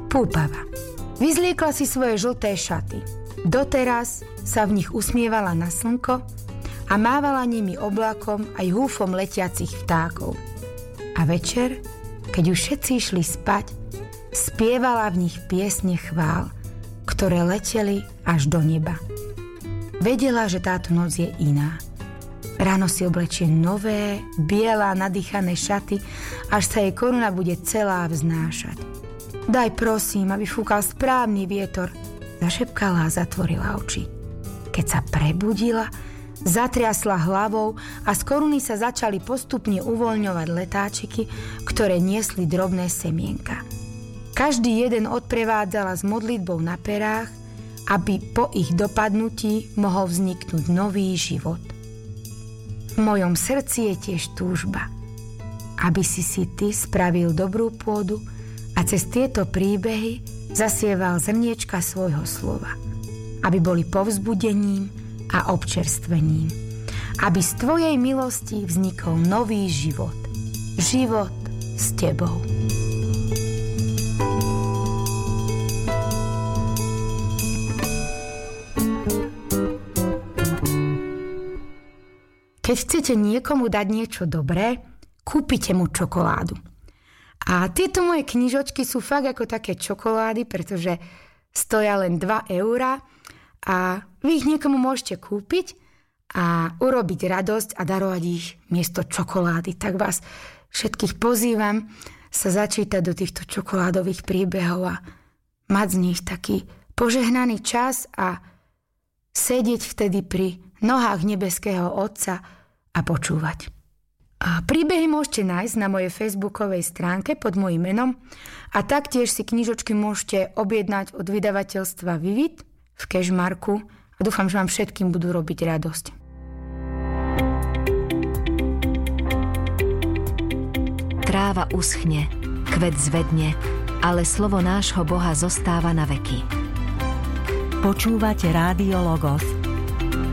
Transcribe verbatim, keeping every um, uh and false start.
Púpava. Vyzliekla si svoje žlté šaty. Doteraz sa v nich usmievala na slnko a mávala nimi oblakom aj húfom letiacich vtákov. A večer, keď už všetci išli spať, spievala v nich piesne chvál, ktoré leteli až do neba. Vedela, že táto noc je iná. Ráno si oblečie nové, biela, nadýchané šaty, až sa jej koruna bude celá vznášať. Daj prosím, aby fúkal správny vietor, zašepkala a zatvorila oči. Keď sa prebudila, zatriasla hlavou a z koruny sa začali postupne uvoľňovať letáčiky, ktoré niesli drobné semienka. Každý jeden odprevádzala s modlitbou na perách, aby po ich dopadnutí mohol vzniknúť nový život. V mojom srdci je tiež túžba, aby si si ty spravil dobrú pôdu a cez tieto príbehy zasieval zrniečka svojho slova, aby boli povzbudením a občerstvením, aby z tvojej milosti vznikol nový život, život s tebou. Keď chcete niekomu dať niečo dobré, kúpite mu čokoládu. A tieto moje knižočky sú fakt ako také čokolády, pretože stoja len dva eurá a vy ich niekomu môžete kúpiť a urobiť radosť a darovať ich miesto čokolády. Tak vás všetkých pozývam sa začítať do týchto čokoládových príbehov a mať z nich taký požehnaný čas a sedieť vtedy pri nohách nebeského Otca a počúvať. A príbehy môžete nájsť na mojej facebookovej stránke pod mojím menom a taktiež si knižočky môžete objednať od vydavateľstva Vivid v Cashmarku a dúfam, že vám všetkým budú robiť radosť. Tráva uschne, kvet zvedne, ale slovo nášho Boha zostáva na veky. Počúvate Rádio Logos.